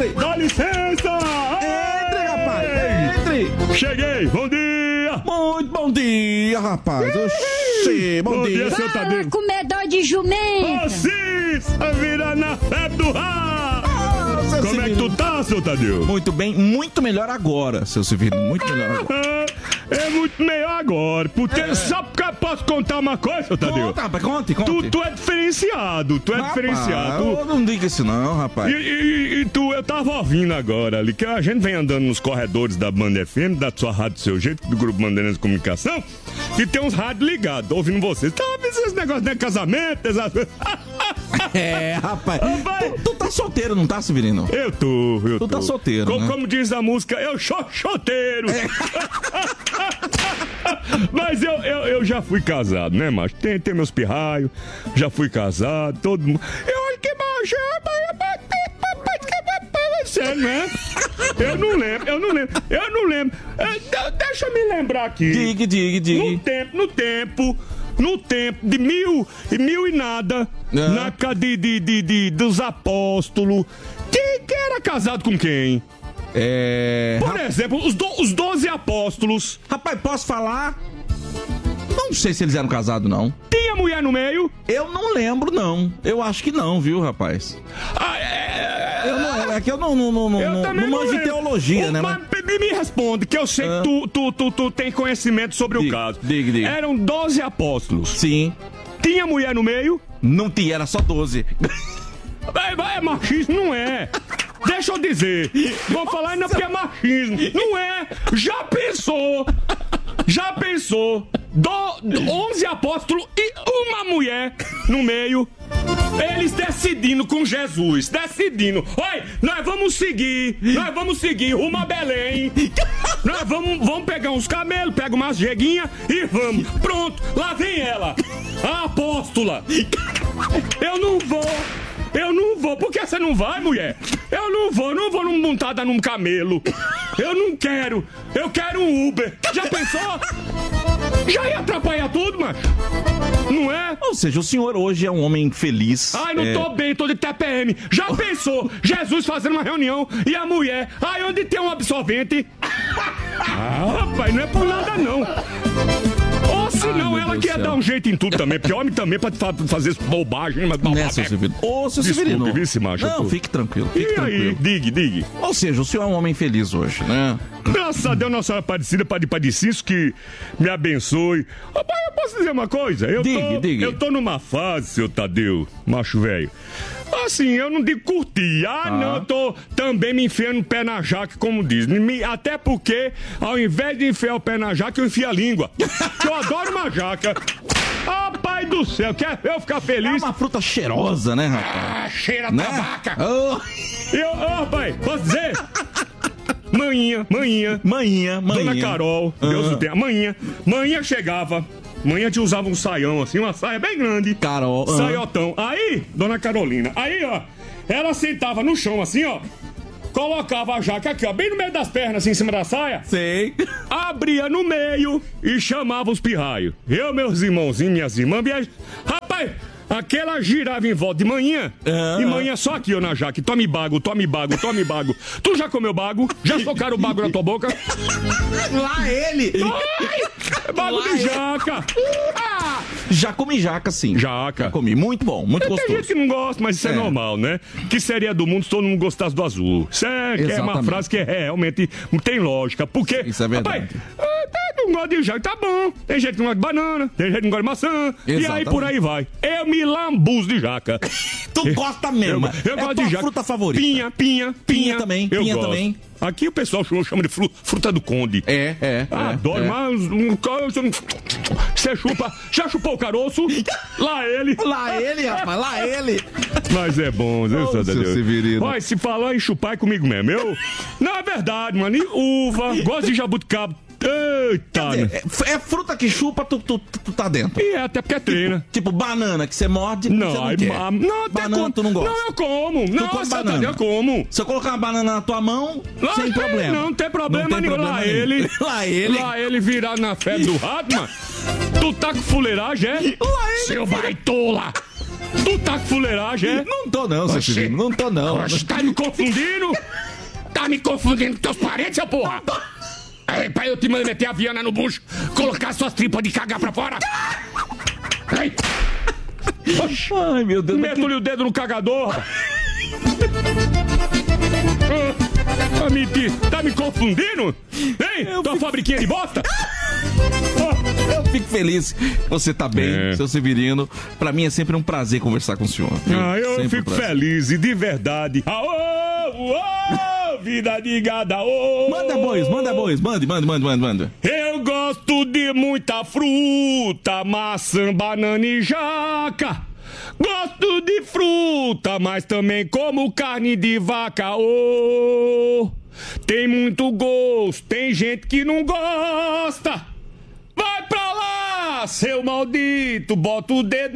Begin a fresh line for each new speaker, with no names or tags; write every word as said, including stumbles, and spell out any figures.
Entre!
Dá licença!
Entre, rapaz! Entre!
Cheguei! Bom dia!
Muito bom dia, rapaz! Oxê, bom, bom dia!
dia, seu Tadeu!
Comedor de jumento!
Ô, Cis! A virar na febre do rato!
Ah,
como é que tu tá, seu Tadeu?
Muito bem, muito melhor agora, seu Severino, muito melhor agora.
É muito melhor agora, porque é. Só porque eu posso contar uma coisa, seu Tadeu.
Conta, rapaz, conte, conte.
Tu, tu é diferenciado, tu é
rapaz,
diferenciado.
Eu não diga isso não, rapaz.
E, e, e tu, eu tava ouvindo agora ali, que a gente vem andando nos corredores da Band F M, da sua rádio do seu jeito, do Grupo Bandeirantes de Comunicação, e tem uns rádios ligados, ouvindo vocês. Tá ouvindo esses negócios de casamento, essas...
É, rapaz. rapaz. Tu, tu tá solteiro, não tá, Severino?
Eu tô, eu
tu
tô.
Tu tá solteiro,
como,
né?
como diz a música, eu sou choteiro. É. Mas eu, eu, eu já fui casado, né, macho? Tem, tem meus pirraios, já fui casado, todo mundo. Eu olho que macho, sério, né? Eu não lembro, eu não lembro, eu não lembro. Deixa eu me lembrar aqui.
Diga, diga, diga.
No tempo, no tempo. No tempo de mil e mil e nada, ah. na casa de, de, de, de, dos apóstolos, quem, quem era casado com quem?
É...
Por exemplo, os, do, os doze apóstolos.
Rapaz, posso falar? Não sei se eles eram casados, não.
Tinha mulher no meio?
Eu não lembro, não. Eu acho que não, viu, rapaz?
Ah, é...
Eu não, é que eu não, não, não,
eu
não, não manjo de teologia,
o,
né?
Mas me responde, que eu sei ah. que tu, tu, tu, tu tem conhecimento sobre diga, o caso.
Diga, diga.
Eram doze apóstolos.
Sim.
Tinha mulher no meio?
Não tinha, era só doze.
Vai, vai, é machismo, não é. Deixa eu dizer. Vão falar ainda porque é machismo. Não é. Já pensou. Já pensou. Do, onze apóstolos e uma mulher no meio. Eles decidindo com Jesus, decidindo. Oi, nós vamos seguir, nós vamos seguir rumo a Belém. Nós vamos, vamos pegar uns camelos, pega umas jeguinhas e vamos. Pronto, lá vem ela, a apóstola. Eu não vou, eu não vou. Por que você não vai, mulher? Eu não vou, não vou montada num camelo. Eu não quero, eu quero um Uber. Já pensou? Já ia atrapalhar tudo, macho. Não é?
Ou seja, o senhor hoje é um homem feliz.
Ai, não é... tô bem, tô de T P M. Já pensou? Jesus fazendo uma reunião e a mulher. Ai, onde tem um absorvente? Ah, rapaz, não é por nada, não. Ou se não, ela quer dar um jeito em tudo também. Porque homem também pode fazer bobagem. Mas
não é, seu Severino. Ô, seu Severino.
Vice, macho,
não,
tô...
fique tranquilo. Fique
e
tranquilo.
aí, diga, diga.
Ou seja, o senhor é um homem feliz hoje, né?
Graças a Deus, Nossa Senhora Aparecida, Padre Padeciso, que me abençoe. Rapaz, eu posso dizer uma coisa? Eu,
diga,
tô,
diga.
eu tô numa fase, seu Tadeu, macho velho. Assim, eu não digo curtir. Ah, ah, não, eu tô também me enfiando o pé na jaca, como diz. Até porque, ao invés de enfiar o pé na jaca, eu enfio a língua. Que eu adoro uma jaca. Ah, pai do céu, quer eu ficar feliz?
É uma fruta cheirosa, né, rapaz?
Ah, cheira
né?
tabaca.
Oh.
Eu, oh, rapaz, posso dizer? Manhinha, manhinha.
Manhinha, manhinha.
Dona Carol, Deus
uhum.
o tenha. Manhinha, manhinha chegava. Manhinha te usava um saião assim, uma saia bem grande.
Carol. Uhum.
Saiotão. Aí, Dona Carolina, aí, ó, ela sentava no chão assim, ó. Colocava a jaca aqui, ó, bem no meio das pernas, assim, em cima da saia.
Sei.
Abria no meio e chamava os pirraios. Eu, meus irmãozinhos, minhas irmãs, minhas... Rapaz... Aquela girava em volta de manhã. Ah, e manhã só aqui, ó, na jaque. Tome bago, tome bago, tome bago. Tu já comeu bago? Já socaram o bago na tua boca?
Lá ele!
Ai, bago Lá de ele. jaca!
Ah, já comi jaca, sim.
Jaca.
Já comi. Muito bom, muito
Tem
gostoso.
Tem gente que não gosta, mas isso é, é normal, né? Que seria do mundo se todo mundo gostasse do azul? Isso é, que é uma frase que é, realmente tem lógica. Porque,
isso é verdade.
Rapaz, não gosta de jaca, tá bom. Tem gente que não gosta de banana, tem gente que não gosta de maçã. Exatamente. E aí por aí vai. Eu me lambuzo de jaca.
Tu gosta mesmo.
Eu, eu
é
gosto de jaca.
Fruta favorita.
Pinha, pinha, pinha.
Pinha também,
eu
pinha
gosto.
também.
Aqui o pessoal chama de fruta do conde.
É, é.
Adoro,
é,
mas um você chupa. Já chupou o caroço? Lá ele.
Lá ele, rapaz, lá ele.
Mas é bom, viu,
oh, seu Severino.
Olha, se falar em chupar é comigo mesmo. Eu, não é verdade, mano. E uva, gosto de jabuticaba. Eita,
dizer, é, é fruta que chupa, tu, tu, tu tá dentro.
E é, até porque treina.
Tipo, tipo banana que você morde,
não,
você não
aí,
quer.
A, não, até
banana
com,
tu não gosta.
Não, eu como.
Tu
não,
come banana.
Eu como.
Se eu colocar uma banana na tua mão,
lá
sem
tem,
problema.
Não tem problema
não tem
nenhum.
Problema
lá
nenhum.
ele.
Lá ele.
Lá ele virar na febre do rato, mano. Tu tá com fuleiragem, é?
Lá ele.
Seu baitola. Tu tá com fuleiragem, é?
Não tô não, seu
Oxê.
Severino, não tô não.
Oxe, tá me confundindo? Tá me confundindo com teus parentes, seu porra? Ei, pai, eu te mando meter a viana no bucho, colocar suas tripas de cagar pra fora. Ei. Oxi.
Ai, meu Deus.
Meto-lhe o dedo no cagador, rapaz. Ah, me di- tá me confundindo? Hein?
Eu
Tua
fico-
fabriquinha de bosta?
Eu fico feliz. Você tá bem,
É.
seu Severino. Pra mim é sempre um prazer conversar com o senhor. viu?
Ah, eu
Sempre um
fico
prazer.
feliz e de verdade. Aô, aô, vida de gada, aô.
Manda bois, manda bois, mande, mande, mande, mande, mande.
Eu gosto de muita fruta, maçã, banana e jaca. Gosto de fruta, mas também como carne de vaca. Oh, tem muito gosto, tem gente que não gosta. Vai pra lá, seu maldito, bota o dedo